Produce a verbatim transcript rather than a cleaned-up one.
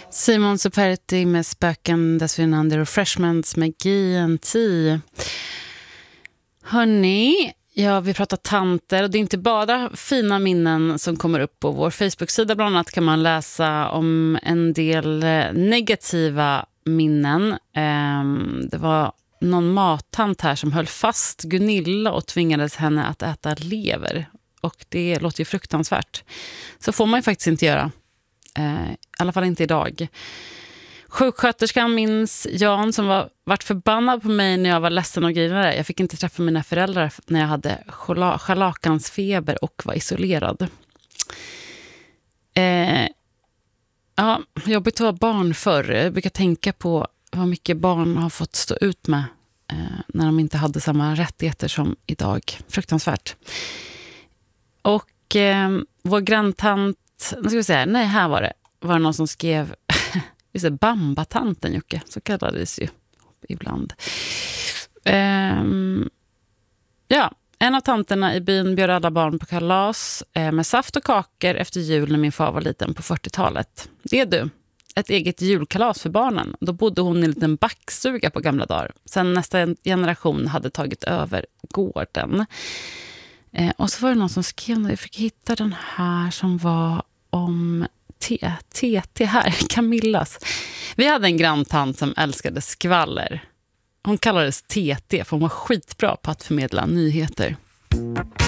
Simon Superti med Spöken dessförinnan The Refreshments med G N T. Hörrni, ja, vi pratar tanter och det är inte bara fina minnen som kommer upp på vår Facebook-sida. Bland annat kan man läsa om en del negativa minnen. Det var någon mattant här som höll fast Gunilla och tvingades henne att äta lever. Och det låter ju fruktansvärt. Så får man ju faktiskt inte göra. I alla fall inte idag. Sjuksköterskan minns Jan som var vart förbannad på mig när jag var ledsen och grinade. Jag fick inte träffa mina föräldrar när jag hade scharlakansfeber och var isolerad. Eh, ja, jobbigt att vara barn förr. Jag brukar tänka på vad mycket barn har fått stå ut med eh, när de inte hade samma rättigheter som idag. Fruktansvärt. Och eh, vår granntant, nu ska vi säga, nej här var det, var det någon som skrev just det, Bambatanten Jocke, så kallades ju ibland. Um, ja, en av tanterna i byn bjöd alla barn på kalas eh, med saft och kakor efter jul när min far var liten på fyrtiotalet. Det är du, ett eget julkalas för barnen. Då bodde hon i en liten backstuga på gamla dagar. Sen nästa generation hade tagit över gården. Eh, och så var det någon som skrev, jag fick hitta den här som var om T, T, T här, Camillas. Vi hade en granntant som älskade skvaller. Hon kallades T T för hon var skitbra på att förmedla nyheter.